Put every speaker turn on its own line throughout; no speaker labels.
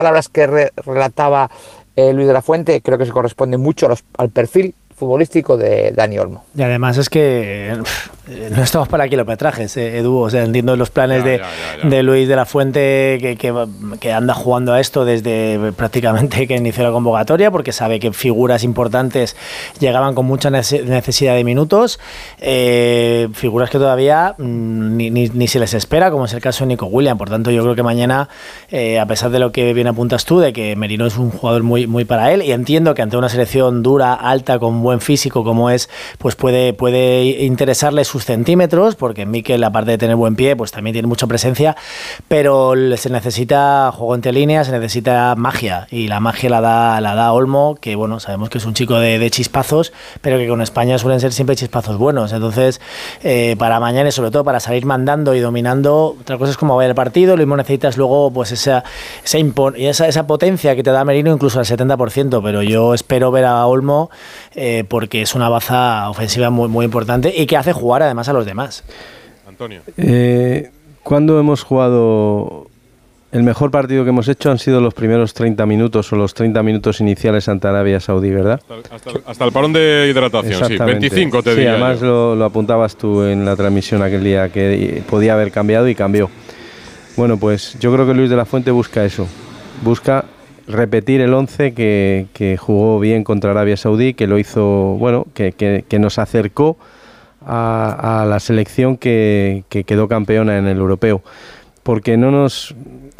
palabras que relataba Luis de la Fuente creo que se corresponde mucho al perfil futbolístico de Dani Olmo.
Y además es que no estamos para kilometrajes, Edu. O sea, entiendo los planes de Luis de la Fuente que anda jugando a esto desde prácticamente que inició la convocatoria, porque sabe que figuras importantes llegaban con mucha necesidad de minutos, figuras que todavía ni se les espera, como es el caso de Nico Williams. Por tanto, yo creo que mañana, a pesar de lo que bien apuntas tú, de que Merino es un jugador muy, muy para él, y entiendo que ante una selección dura, alta, con buen físico como es, pues puede interesarle sus centímetros, porque Mikel, aparte de tener buen pie, pues también tiene mucha presencia, pero se necesita juego entre líneas, se necesita magia, y la magia la da Olmo, que bueno, sabemos que es un chico de chispazos, pero que con España suelen ser siempre chispazos buenos. Entonces, para mañana y sobre todo para salir mandando y dominando, otra cosa es cómo vaya el partido, lo mismo necesitas luego pues esa potencia que te da Merino, incluso al 70%, pero yo espero ver a Olmo porque es una baza ofensiva muy, muy importante y que hace jugar además a los demás.
Antonio.
¿Cuándo hemos jugado? El mejor partido que hemos hecho han sido los primeros 30 minutos o los 30 minutos iniciales ante Arabia Saudí, ¿verdad?
Hasta el parón de hidratación, sí. 25 te diría.
Sí, además lo apuntabas tú en la transmisión aquel día, que podía haber cambiado y cambió. Bueno, pues yo creo que Luis de la Fuente busca eso. Busca repetir el 11 que jugó bien contra Arabia Saudí, que lo hizo, bueno, que nos acercó a la selección que quedó campeona en el europeo. Porque no nos...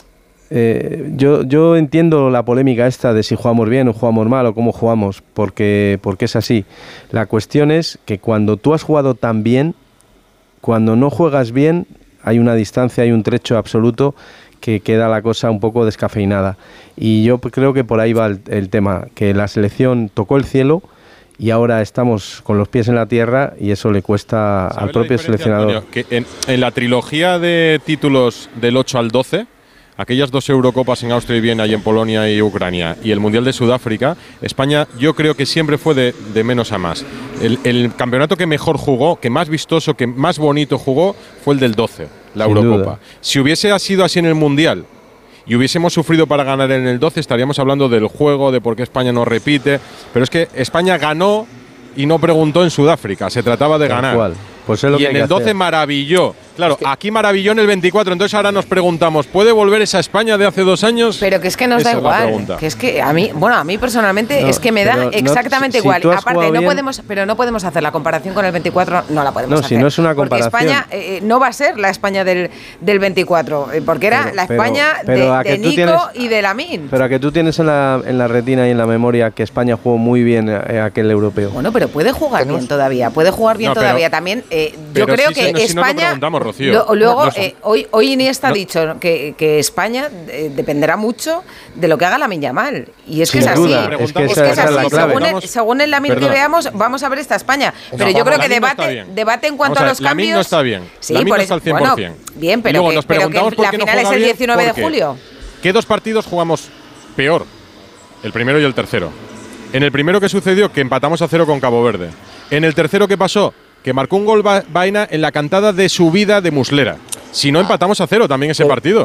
yo entiendo la polémica esta de si jugamos bien o jugamos mal o cómo jugamos, porque es así. La cuestión es que cuando tú has jugado tan bien, cuando no juegas bien, hay una distancia, hay un trecho absoluto que queda la cosa un poco descafeinada. Y yo creo que por ahí va el tema, que la selección tocó el cielo y ahora estamos con los pies en la tierra y eso le cuesta al propio seleccionador.
Antonio, que en la trilogía de títulos del 8 al 12, aquellas 2 Eurocopas en Austria y Viena y en Polonia y Ucrania y el Mundial de Sudáfrica, España yo creo que siempre fue de menos a más. El campeonato que mejor jugó, que más vistoso, que más bonito jugó, fue el del 12, la Sin Eurocopa. Duda. Si hubiese sido así en el Mundial y hubiésemos sufrido para ganar en el 12, estaríamos hablando del juego, de por qué España no repite, pero es que España ganó y no preguntó en Sudáfrica, se trataba de ganar.
Cual. Pues es lo
y
que
en el 12
hacer.
Maravilló. Claro, es que aquí maravilló en el 24, entonces ahora nos preguntamos, ¿puede volver esa España de hace 2 años?
Pero que es que nos da igual, que es que a mí personalmente es que me da exactamente igual. Aparte, no podemos hacer la comparación con el 24, no la podemos hacer.
No es una comparación.
Porque España no va a ser la España del 24, porque era la España de Nico y de Lamine.
Pero a que tú tienes en la retina y en la memoria que España jugó muy bien aquel europeo.
Bueno, pero puede jugar bien todavía, todavía. También yo creo que España... Luego, hoy Iniesta ha dicho que España dependerá mucho de lo que haga Lamine Yamal. Y es que es así.
Es que esa es la clave.
Según el Lamine que veamos, vamos a ver esta España. Pero yo creo que debate en cuanto a los cambios.
Lamine no está bien.
Sí,
Lamine no está al 100%.
Bueno, bien, pero que la final es el 19 de julio.
¿Qué 2 partidos jugamos peor? El primero y el tercero. En el primero, ¿qué sucedió? Que empatamos a 0 con Cabo Verde. En el tercero, ¿qué pasó? Que marcó un gol Baena en la cantada de subida de Muslera. Si no, empatamos a 0 también ese partido.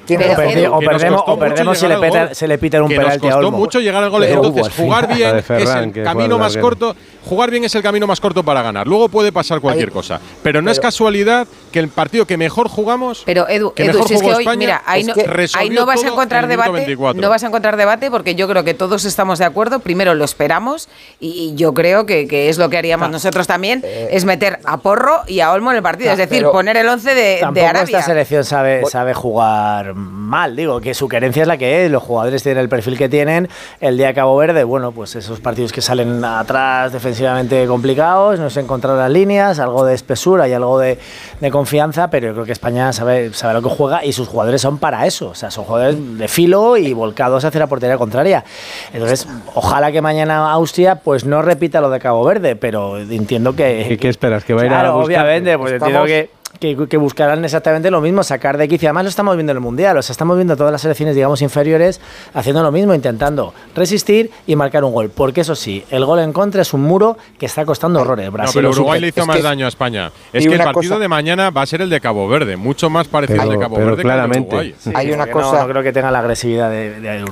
O perdemos si le pitan un penalti a Olmo.
Nos costó mucho llegar al gol. Entonces, jugar bien es el camino más corto. Jugar bien es el camino más corto para ganar. Luego puede pasar cualquier cosa. Pero no es casualidad que el partido que mejor jugamos,
pero Edu, si es que hoy, mira, ahí no vas a encontrar debate. No vas a encontrar debate porque yo creo que todos estamos de acuerdo. Primero lo esperamos y yo creo que es lo que haríamos nosotros también, es meter a Porro y a Olmo en el partido. Es decir, poner el 11 de Arabia.
Esta selección sabe jugar mal, digo, que su querencia es la que es, los jugadores tienen el perfil que tienen. El día de Cabo Verde, bueno, pues esos partidos que salen atrás defensivamente complicados, no se encontraron las líneas, algo de espesura y algo de confianza, pero yo creo que España sabe lo que juega y sus jugadores son para eso, o sea, son jugadores de filo y volcados hacia la portería contraria. Entonces, ojalá que mañana Austria pues no repita lo de Cabo Verde, pero entiendo que...
¿Qué esperas? ¿Que va a ir a buscar?
Obviamente, pues entiendo que buscarán exactamente lo mismo, sacar de quicio. Además lo estamos viendo en el Mundial, o sea, estamos viendo todas las selecciones, digamos, inferiores haciendo lo mismo, intentando resistir y marcar un gol, porque eso sí, el gol en contra es un muro que está costando horrores. Brasil,
pero Uruguay le hizo más daño a España. Es que el partido de mañana va a ser el de Cabo Verde, mucho más parecido al de Cabo Verde
claramente.
que el de Uruguay.
Hay una cosa,
no creo que tenga la agresividad de Uruguay.